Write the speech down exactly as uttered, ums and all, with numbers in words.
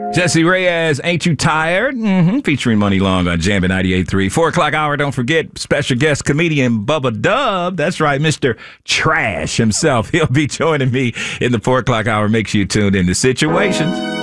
Jesse Reyes, Ain't You Tired? Mm-hmm. Featuring Money Long on Jammin' ninety-eight point three. Four o'clock hour, don't forget, special guest comedian Bubba Dub. That's right, Mister Trash himself. He'll be joining me in the four o'clock hour. Make sure you tune in to Situations.